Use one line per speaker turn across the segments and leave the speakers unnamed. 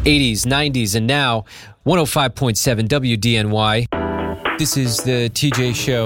80s, 90s, and now 105.7 WDNY. This is the TJ Show.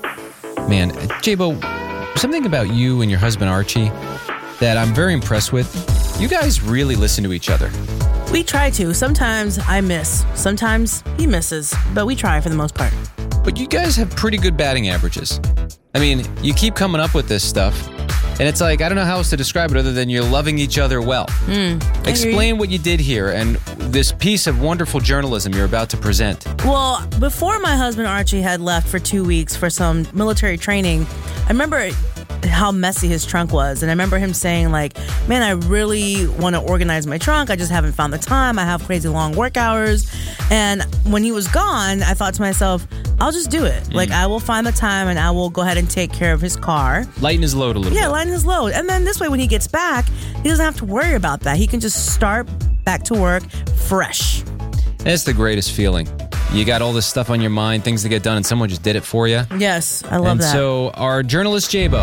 Man, J-Bo, something about you and your husband Archie that I'm very impressed with. You guys really listen to each other.
We try to. Sometimes I miss. Sometimes he misses. But we try for the most part.
But you guys have pretty good batting averages. I mean, you keep coming up with this stuff. And it's like, I don't know how else to describe it other than you're loving each other well. Explain what you did here and this piece of wonderful journalism you're about to present.
Well, before my husband Archie had left for 2 weeks for some military training, I remember how messy his trunk was. And I remember him saying, like, man, I really want to organize my trunk. I just haven't found the time. I have crazy long work hours. And when he was gone, I thought to myself, I'll just do it. Like, I will find the time and I will go ahead and take care of his car.
Lighten his load a little bit.
Yeah, lighten his load. And then this way, when he gets back, he doesn't have to worry about that. He can just start back to work fresh.
That's the greatest feeling. You got all this stuff on your mind, things to get done, and someone just did it for you.
Yes, I love that.
And so our journalist, J-Bo,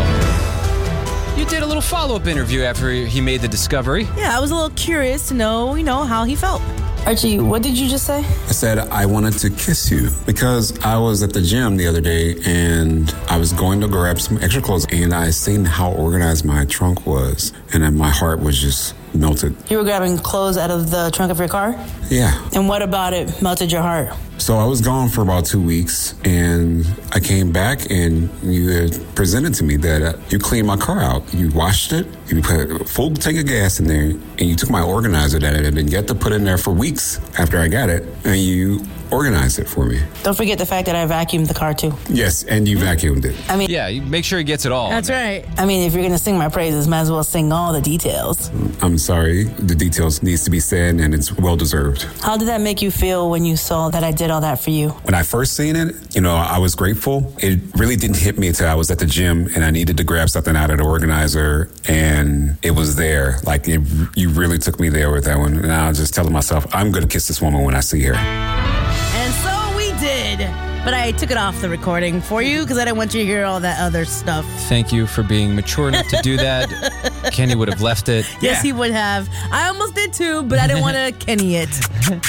you did a little follow-up interview after he made the discovery.
Yeah, I was a little curious to know, how he felt. Archie, what did you just say?
I said I wanted to kiss you because I was at the gym the other day and I was going to grab some extra clothes and I seen how organized my trunk was and then my heart was just melted.
You were grabbing clothes out of the trunk of your car?
Yeah.
And what about it melted your heart?
So I was gone for about 2 weeks, and I came back, and you had presented to me that you cleaned my car out. You washed it, you put a full tank of gas in there, and you took my organizer that I had been yet to put in there for weeks after I got it, and you organized it for me.
Don't forget the fact that I vacuumed the car, too.
Yes, and you vacuumed it.
I mean,
yeah, you make sure he gets it all.
That's right. I mean, if you're going to sing my praises, might as well sing all the details.
I'm sorry. The details needs to be said, and it's well-deserved.
How did that make you feel when you saw that I did all that for you?
When I first seen it, I was grateful. It really didn't hit me until I was at the gym, and I needed to grab something out of the organizer, and it was there. Like, you really took me there with that one. And I was just telling myself, I'm going to kiss this woman when I see her.
And so we did. But I took it off the recording for you because I didn't want you to hear all that other stuff.
Thank you for being mature enough to do that. Kenny would have left it.
Yes, he would have. I almost did too, but I didn't want to Kenny it.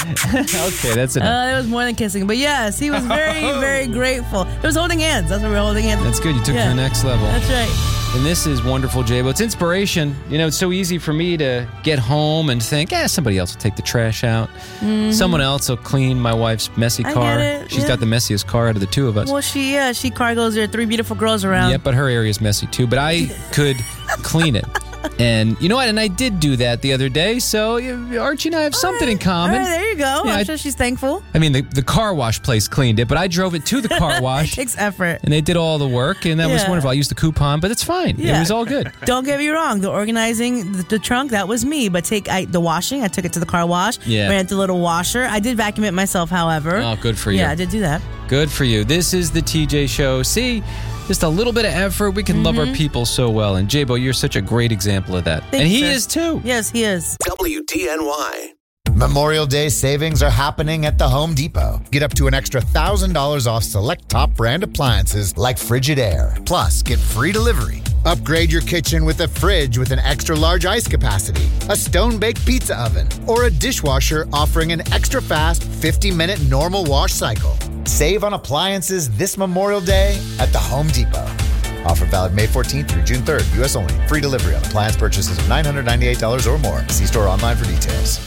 Okay, that's enough.
It was more than kissing. But yes, he was very, very grateful. It was holding hands. That's what we were holding hands.
That's good. You took it to the next level.
That's right.
And this is wonderful, J-Bo. It's inspiration. It's so easy for me to get home and think, somebody else will take the trash out. Mm-hmm. Someone else will clean my wife's messy car.
I get it.
She's got the messiest car out of the two of us.
Well, she cargoes her 3 beautiful girls around.
Yeah, but her area is messy too. But I could clean it. And you know what? And I did do that the other day. So Archie and I have something in common.
All right, there you go.
Yeah,
I'm sure she's thankful.
I mean, the car wash place cleaned it, but I drove it to the car wash.
It takes effort.
And they did all the work, and that was wonderful. I used the coupon, but it's fine.
Yeah.
It was all good.
Don't get me wrong. The organizing the trunk, that was me. But the washing, I took it to the car wash.
Yeah.
Ran it to the little washer. I did vacuum it myself, however.
Oh, good for you.
Yeah, I did do that.
Good for you. This is the TJ Show. See, just a little bit of effort. We can love our people so well. And J-Bo, you're such a great example of that.
Thanks,
and he
sir.
is too.
Yes, he is.
WDNY.
Memorial Day savings are happening at the Home Depot. Get up to an extra $1,000 off select top brand appliances like Frigidaire. Plus, get free delivery. Upgrade your kitchen with a fridge with an extra large ice capacity, a stone-baked pizza oven, or a dishwasher offering an extra fast 50-minute normal wash cycle. Save on appliances this Memorial Day at the Home Depot. Offer valid May 14th through June 3rd. U.S. only. Free delivery on appliance purchases of $998 or more. See store online for details.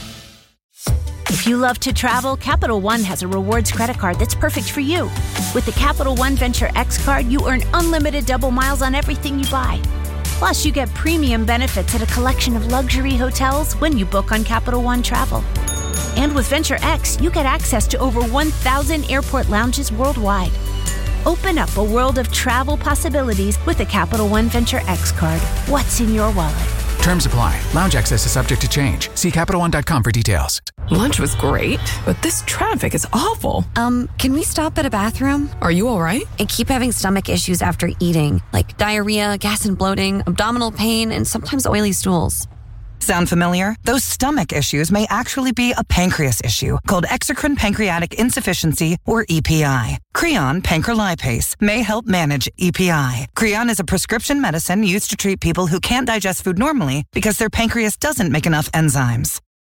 If you love to travel, Capital One has a rewards credit card that's perfect for you. With the Capital One Venture X card, you earn unlimited double miles on everything you buy. Plus, you get premium benefits at a collection of luxury hotels when you book on Capital One Travel. And with Venture X, you get access to over 1,000 airport lounges worldwide. Open up a world of travel possibilities with the Capital One Venture X card. What's in your wallet?
Terms apply. Lounge access is subject to change. See CapitalOne.com for details.
Lunch was great, but this traffic is awful.
Can we stop at a bathroom?
Are you all right?
I keep having stomach issues after eating, like diarrhea, gas and bloating, abdominal pain, and sometimes oily stools.
Sound familiar? Those stomach issues may actually be a pancreas issue called exocrine pancreatic insufficiency, or EPI. Creon pancrelipase may help manage EPI. Creon is a prescription medicine used to treat people who can't digest food normally because their pancreas doesn't make enough enzymes.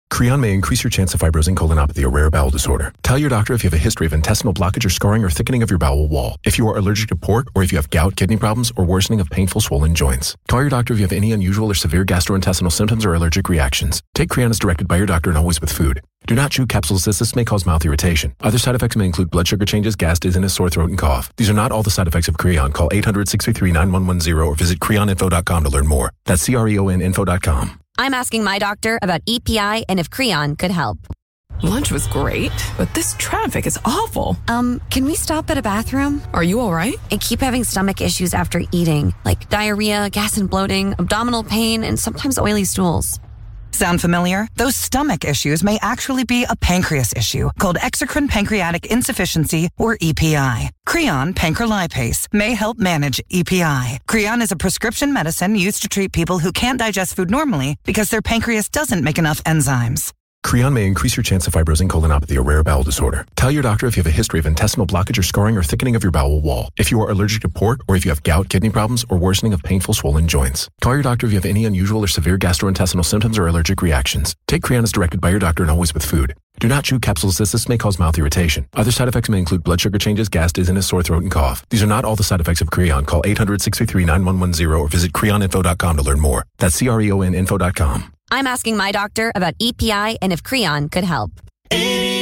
Creon may increase your chance of fibrosing colonopathy, a rare bowel disorder. Tell your doctor if you have a history of intestinal blockage or scarring or thickening of your bowel wall. If you are allergic to pork, or if you have gout, kidney problems, or worsening of painful swollen joints. Call your doctor if you have any unusual or severe gastrointestinal symptoms or allergic reactions. Take Creon as directed by your doctor and always with food. Do not chew capsules as this may cause mouth irritation. Other side effects may include blood sugar changes, gas, dizziness, sore throat, and cough. These are not all the side effects of Creon. Call 800-633-9110 or visit creoninfo.com to learn more. That's creoninfo.com.
I'm asking my doctor about EPI and if Creon could help.
Lunch was great, but this traffic is awful.
Can we stop at a bathroom?
Are you all right?
I keep having stomach issues after eating, like diarrhea, gas and bloating, abdominal pain, and sometimes oily stools.
Sound familiar? Those stomach issues may actually be a pancreas issue called exocrine pancreatic insufficiency, or EPI. Creon pancrelipase may help manage EPI. Creon is a prescription medicine used to treat people who can't digest food normally because their pancreas doesn't make enough enzymes.
Creon may increase your chance of fibrosing colonopathy, a rare bowel disorder. Tell your doctor if you have a history of intestinal blockage or scarring or thickening of your bowel wall. If you are allergic to pork, or if you have gout, kidney problems, or worsening of painful swollen joints. Call your doctor if you have any unusual or severe gastrointestinal symptoms or allergic reactions. Take Creon as directed by your doctor and always with food. Do not chew capsules as this may cause mouth irritation. Other side effects may include blood sugar changes, gas, dizziness, sore throat, and cough. These are not all the side effects of Creon. Call 800-633-9110 or visit creoninfo.com to learn more. That's creoninfo.com.
I'm asking my doctor about EPI and if Creon could help.